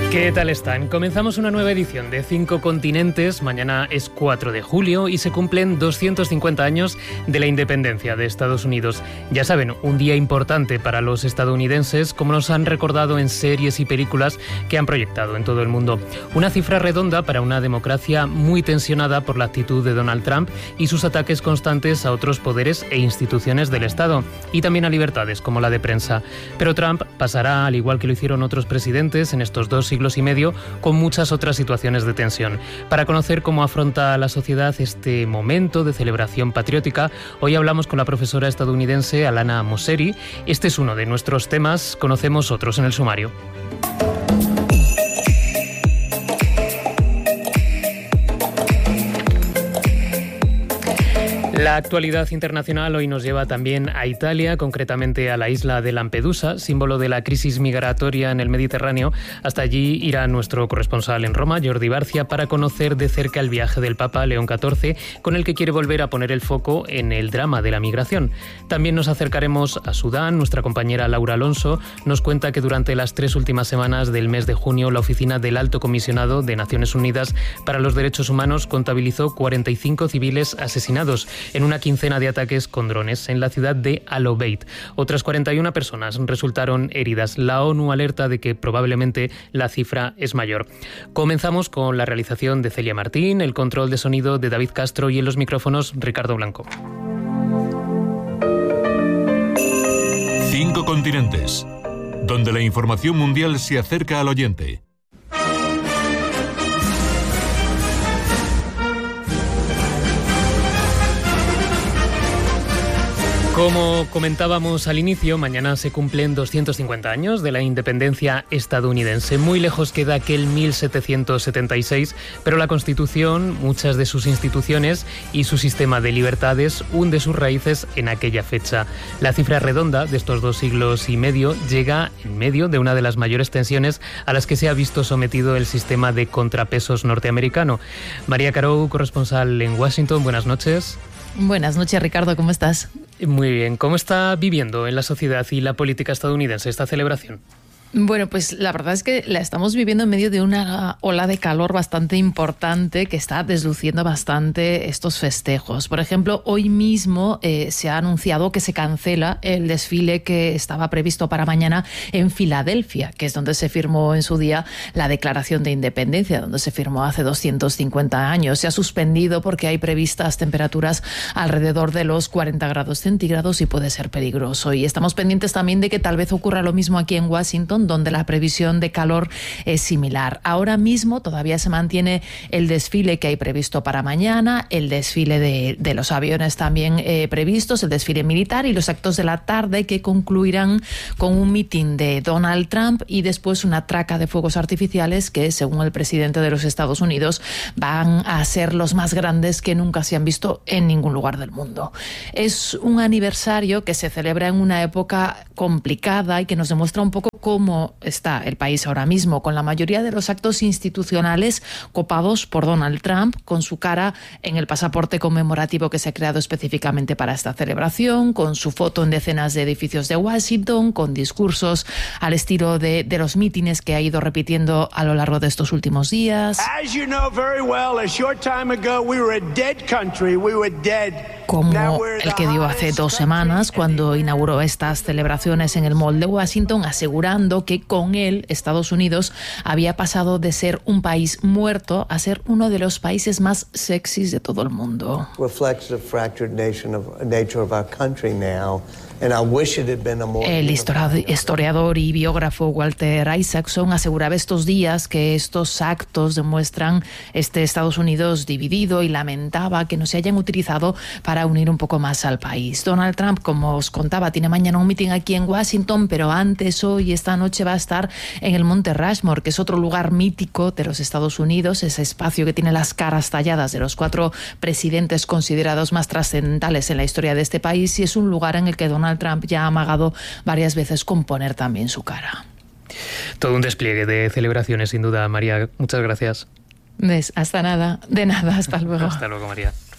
¿Qué tal están? Comenzamos una nueva edición de 5 continentes. Mañana es 4 de julio y se cumplen 250 años de la independencia de Estados Unidos. Ya saben, un día importante para los estadounidenses, como nos han recordado en series y películas que han proyectado en todo el mundo. Una cifra redonda para una democracia muy tensionada por la actitud de Donald Trump y sus ataques constantes a otros poderes e instituciones del Estado, y también a libertades como la de prensa. Pero Trump pasará, al igual que lo hicieron otros presidentes en estos 2 siglos y medio, con muchas otras situaciones de tensión. Para conocer cómo afronta la sociedad este momento de celebración patriótica, hoy hablamos con la profesora estadounidense Alana Mosseri. Este es uno de nuestros temas, conocemos otros en el sumario. La actualidad internacional hoy nos lleva también a Italia, concretamente a la isla de Lampedusa, símbolo de la crisis migratoria en el Mediterráneo. Hasta allí irá nuestro corresponsal en Roma, Jordi Barcia, para conocer de cerca el viaje del Papa León XIV, con el que quiere volver a poner el foco en el drama de la migración. También nos acercaremos a Sudán. Nuestra compañera Laura Alonso nos cuenta que durante las 3 últimas semanas del mes de junio, la oficina del Alto Comisionado de Naciones Unidas para los Derechos Humanos contabilizó 45 civiles asesinados en una quincena de ataques con drones en la ciudad de Al Obeid. Otras 41 personas resultaron heridas. La ONU alerta de que probablemente la cifra es mayor. Comenzamos con la realización de Celia Martín, el control de sonido de David Castro y en los micrófonos Ricardo Blanco. 5 continentes, donde la información mundial se acerca al oyente. Como comentábamos al inicio, mañana se cumplen 250 años de la independencia estadounidense. Muy lejos queda aquel 1776, pero la Constitución, muchas de sus instituciones y su sistema de libertades hunde sus raíces en aquella fecha. La cifra redonda de estos 2 siglos y medio llega en medio de una de las mayores tensiones a las que se ha visto sometido el sistema de contrapesos norteamericano. María Carou, corresponsal en Washington, buenas noches. Buenas noches, Ricardo, ¿cómo estás? Muy bien. ¿Cómo está viviendo en la sociedad y la política estadounidense esta celebración? Bueno, pues la verdad es que la estamos viviendo en medio de una ola de calor bastante importante que está desluciendo bastante estos festejos. Por ejemplo, hoy mismo se ha anunciado que se cancela el desfile que estaba previsto para mañana en Filadelfia, que es donde se firmó en su día la Declaración de Independencia, donde se firmó hace 250 años. Se ha suspendido porque hay previstas temperaturas alrededor de los 40 grados centígrados y puede ser peligroso. Y estamos pendientes también de que tal vez ocurra lo mismo aquí en Washington, donde la previsión de calor es similar. Ahora mismo todavía se mantiene el desfile que hay previsto para mañana, el desfile de los aviones también previstos, el desfile militar y los actos de la tarde que concluirán con un mitin de Donald Trump y después una traca de fuegos artificiales que, según el presidente de los Estados Unidos, van a ser los más grandes que nunca se han visto en ningún lugar del mundo. Es un aniversario que se celebra en una época complicada y que nos demuestra un poco cómo está el país ahora mismo, con la mayoría de los actos institucionales copados por Donald Trump, con su cara en el pasaporte conmemorativo que se ha creado específicamente para esta celebración, con su foto en decenas de edificios de Washington, con discursos al estilo de los mítines que ha ido repitiendo a lo largo de estos últimos días. Como el que dio hace 2 semanas cuando inauguró estas celebraciones en el Mall de Washington, asegurando que con él Estados Unidos había pasado de ser un país muerto a ser uno de los países más sexys de todo el mundo. El historiador y biógrafo Walter Isaacson aseguraba estos días que estos actos demuestran este Estados Unidos dividido y lamentaba que no se hayan utilizado para unir un poco más al país. Donald Trump, como os contaba, tiene mañana un mitin aquí en Washington, pero antes, hoy, esta noche va a estar en el Monte Rushmore, que es otro lugar mítico de los Estados Unidos, ese espacio que tiene las caras talladas de los 4 presidentes considerados más trascendentales en la historia de este país, y es un lugar en el que Donald Trump ya ha amagado varias veces con poner también su cara. Todo un despliegue de celebraciones, sin duda, María. Muchas gracias. ¿Ves? Hasta nada. De nada, hasta luego. Hasta luego, María.